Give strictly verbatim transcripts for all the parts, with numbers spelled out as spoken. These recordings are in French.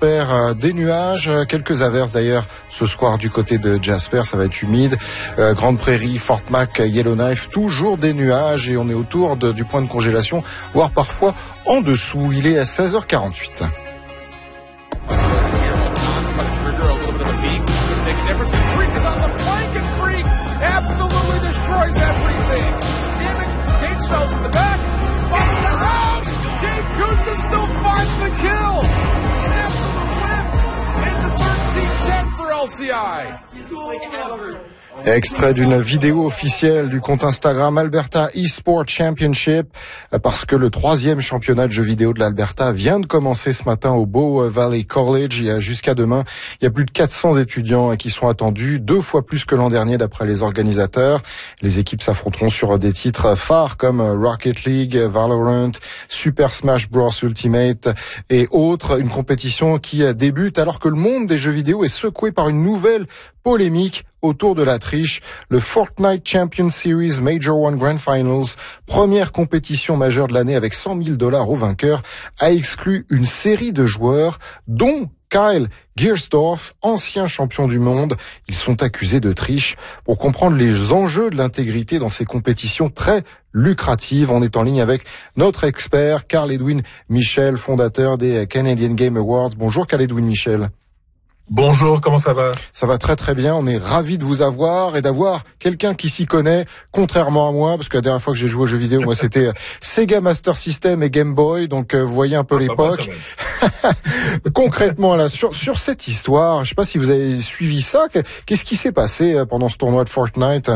Jasper, euh, des nuages, euh, quelques averses d'ailleurs ce soir du côté de Jasper, ça va être humide. Euh, Grande Prairie, Fort Mac, Yellowknife, toujours des nuages et on est autour de, du point de congélation, voire parfois en dessous. Il est à seize heures quarante-huit. Extrait d'une vidéo officielle du compte Instagram Alberta eSport Championship, parce que le troisième championnat de jeux vidéo de l'Alberta vient de commencer ce matin au Bow Valley College. Il y a jusqu'à demain, il y a plus de quatre cents étudiants qui sont attendus, deux fois plus que l'an dernier d'après les organisateurs. Les équipes s'affronteront sur des titres phares comme Rocket League, Valorant, Super Smash Bros Ultimate et autres. Une compétition qui débute alors que le monde des jeux vidéo est secoué par une nouvelle polémique autour de la triche. Le Fortnite Champion Series Major One Grand Finals, première compétition majeure de l'année avec cent mille dollars au vainqueur, a exclu une série de joueurs, dont Kyle Giersdorf, ancien champion du monde. Ils sont accusés de triche. Pour comprendre les enjeux de l'intégrité dans ces compétitions très lucratives, on est en ligne avec notre expert, Carl Edwin Michel, fondateur des Canadian Game Awards. Bonjour Carl Edwin Michel. Bonjour, comment ça va? Ça va très très bien, on est ravis de vous avoir et d'avoir quelqu'un qui s'y connaît, contrairement à moi, parce que la dernière fois que j'ai joué aux jeux vidéo, moi c'était Sega Master System et Game Boy, donc euh, vous voyez un peu ah, l'époque. Concrètement, là, sur, sur cette histoire, je sais pas si vous avez suivi ça, qu'est-ce qui s'est passé pendant ce tournoi de Fortnite?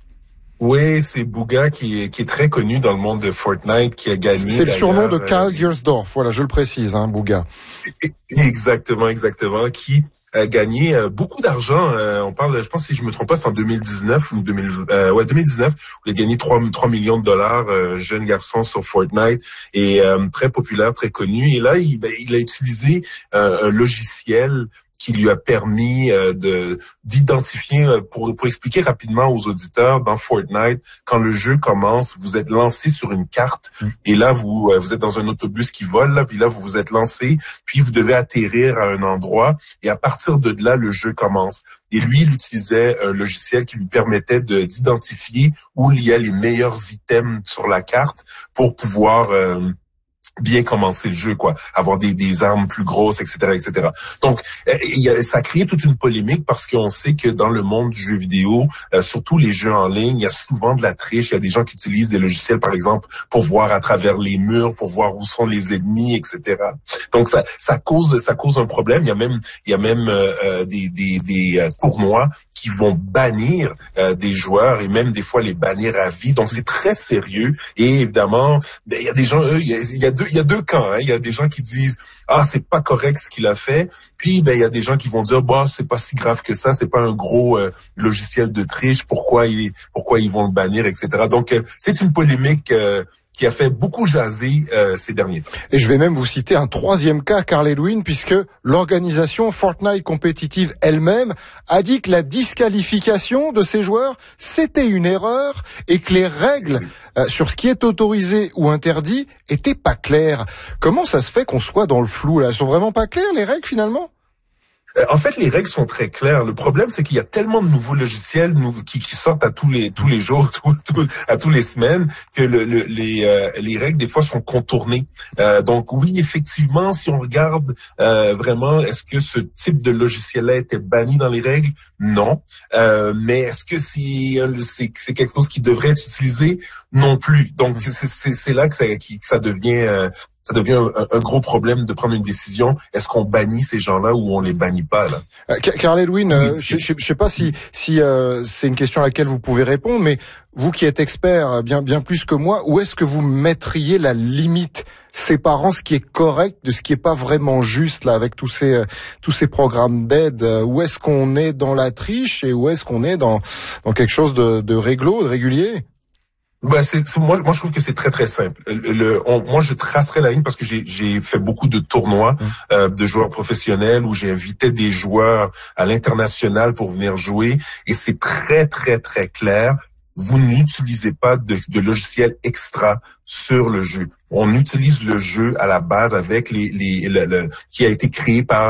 Oui, c'est Bugha qui est, qui est très connu dans le monde de Fortnite, qui a gagné. C'est le surnom de Kyle Giersdorf, voilà, je le précise, hein, Bugha. Exactement, exactement, qui a gagné euh, beaucoup d'argent. Euh, on parle, je pense si je me trompe pas, c'est en deux mille dix-neuf ou deux mille, euh, ouais, deux mille dix-neuf, où il a gagné trois millions de dollars, euh, jeune garçon sur Fortnite et euh, très populaire, très connu. Et là, il, ben, il a utilisé euh, un logiciel qui lui a permis euh, de d'identifier, euh, pour pour expliquer rapidement aux auditeurs, dans Fortnite, quand le jeu commence, vous êtes lancé sur une carte mmh. et là vous euh, vous êtes dans un autobus qui vole là, puis là vous vous êtes lancé, puis vous devez atterrir à un endroit et à partir de là le jeu commence. Et lui, il utilisait un logiciel qui lui permettait de d'identifier où il y a les meilleurs items sur la carte pour pouvoir euh, bien commencer le jeu, quoi, avoir des, des armes plus grosses, et cetera, et cetera. Donc, euh, y a, ça a créé toute une polémique parce qu'on sait que dans le monde du jeu vidéo, euh, surtout les jeux en ligne, il y a souvent de la triche. Il y a des gens qui utilisent des logiciels, par exemple, pour voir à travers les murs, pour voir où sont les ennemis, et cetera. Donc, ça, ça cause, ça cause un problème. Il y a même, il y a même euh, des, des, des euh, tournois qui vont bannir euh, des joueurs et même des fois les bannir à vie. Donc c'est très sérieux et évidemment, ben, il y a des gens, eux, il y a, il y a deux, il y a deux camps. Hein. Il y a des gens qui disent ah c'est pas correct ce qu'il a fait, puis ben il y a des gens qui vont dire bah c'est pas si grave que ça, c'est pas un gros euh, logiciel de triche, pourquoi ils pourquoi ils vont le bannir, et cetera. Donc euh, c'est une polémique euh, qui a fait beaucoup jaser euh, ces derniers temps. Et je vais même vous citer un troisième cas, Carl Edwin, puisque l'organisation Fortnite Competitive elle-même a dit que la disqualification de ces joueurs, c'était une erreur et que les règles euh, sur ce qui est autorisé ou interdit étaient pas claires. Comment ça se fait qu'on soit dans le flou là? Elles sont vraiment pas claires les règles finalement? En fait, les règles sont très claires. Le problème, c'est qu'il y a tellement de nouveaux logiciels qui, qui sortent à tous les tous les jours, tout, tout, à tous les semaines, que le, le, les euh, les règles des fois sont contournées. Euh, donc oui, effectivement, si on regarde euh, vraiment, est-ce que ce type de logiciel-là était banni dans les règles? Non. Euh, mais est-ce que c'est c'est c'est quelque chose qui devrait être utilisé? Non plus. Donc c'est c'est, c'est là que ça qui, que ça devient euh, ça devient un, un gros problème de prendre une décision. Est-ce qu'on bannit ces gens-là ou on les bannit pas là? Euh, Carl Edwin, euh, je, je, je sais pas si si euh, c'est une question à laquelle vous pouvez répondre, mais vous qui êtes expert bien bien plus que moi, où est-ce que vous mettriez la limite séparant ce qui est correct de ce qui est pas vraiment juste là avec tous ces euh, tous ces programmes d'aide? Où est-ce qu'on est dans la triche et où est-ce qu'on est dans dans quelque chose de, de réglo, de régulier? Ben c'est, c'est moi moi je trouve que c'est très très simple. Le, le on, moi je tracerai la ligne parce que j'ai j'ai fait beaucoup de tournois euh, de joueurs professionnels où j'ai invité des joueurs à l'international pour venir jouer et c'est très très très clair. Vous n'utilisez pas de, de logiciel extra sur le jeu. On utilise le jeu à la base avec les les le, le, qui a été créé par